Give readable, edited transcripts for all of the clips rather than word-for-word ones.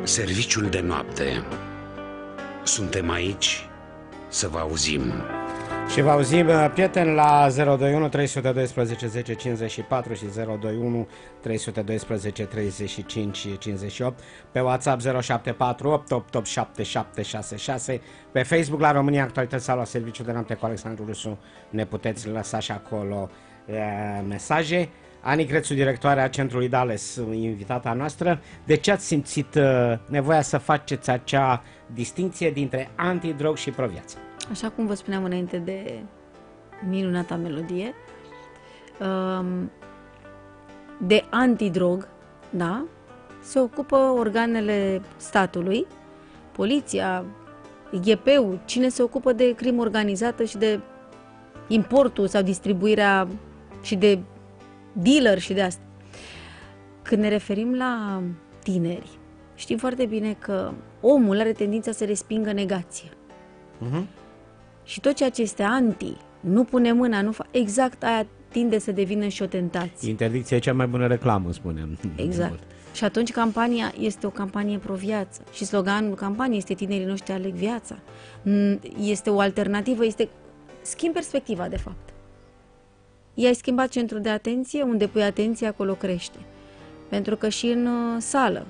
Serviciul de noapte. Suntem aici să vă auzim. Și vă auzim, prieteni, la 021 312 1054 și 021 312 35 58, pe WhatsApp 074 888 7766, pe Facebook la România Actualități sau la Serviciul de Noapte cu Alexandru Rusu ne puteți lăsa și acolo mesaje. Ani Crețu, directoarea Centrului Dales, invitata noastră, de ce ați simțit nevoia să faceți acea distinție dintre antidrog și proviață? Așa cum vă spuneam înainte de minunata melodie, de antidrog, da, se ocupă organele statului, poliția, IGP-ul, cine se ocupă de crimă organizată și de importul sau distribuirea și de dealer și de asta. Când ne referim la tineri, știm foarte bine că omul are tendința să respingă negație. Și tot ceea ce este anti, nu pune mâna, nu exact aia tinde să devină și o tentație. Interdicția e cea mai bună reclamă, spunem. Exact. Și atunci campania este o campanie pro-viață. Și sloganul campaniei este tinerii noștri aleg viața. Este o alternativă, este schimb perspectiva, de fapt. I-ai schimbat centrul de atenție, unde pui atenție, acolo crește. Pentru că și în sală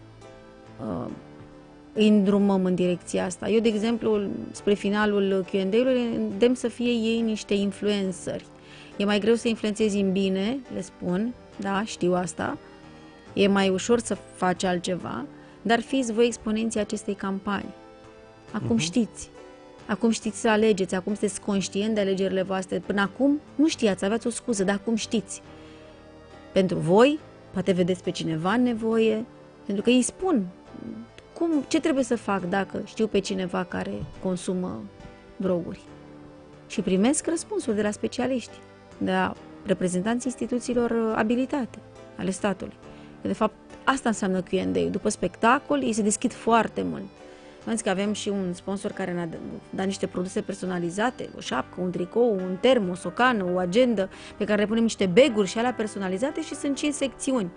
îi îndrumăm în direcția asta. Eu, de exemplu, spre finalul Q&A-ului, îndemn să fie ei niște influenceri. E mai greu să influențezi în bine, le spun, da, știu asta, e mai ușor să faci altceva, dar fiți voi exponenții acestei campanii. Acum știți. Acum știți să alegeți, acum sunteți conștient de alegerile voastre. Până acum nu știați, aveați o scuză, dar acum știți. Pentru voi, poate vedeți pe cineva în nevoie, pentru că ei spun ce trebuie să fac dacă știu pe cineva care consumă droguri. Și primesc răspunsuri de la specialiști, de la reprezentanții instituțiilor abilitate ale statului. Că de fapt asta înseamnă Q&A. După spectacol ei se deschid foarte mult. Vedeți că avem și un sponsor care ne-a dat niște produse personalizate, o șapcă, un tricou, un termos, o cană, o agendă, pe care le punem niște baguri și alea personalizate și sunt 5 secțiuni.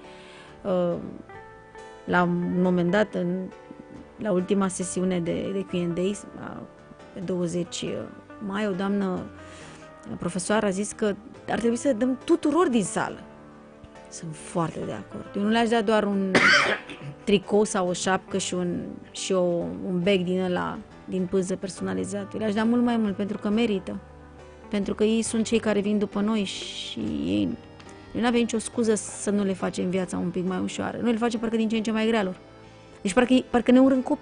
La un moment dat, la ultima sesiune de Q&A, pe 20 mai, o doamnă profesoară a zis că ar trebui să dăm tuturor din sală. Sunt foarte de acord. Eu nu le-aș da doar un tricou sau o șapcă și un bag din ăla, din pâză personalizat. Eu le-aș da mult mai mult, pentru că merită. Pentru că ei sunt cei care vin după noi și ei nu avem nicio scuză să nu le facem viața un pic mai ușoară. Noi le facem parcă din ce în ce mai grea lor. Deci parcă ne urâm copii.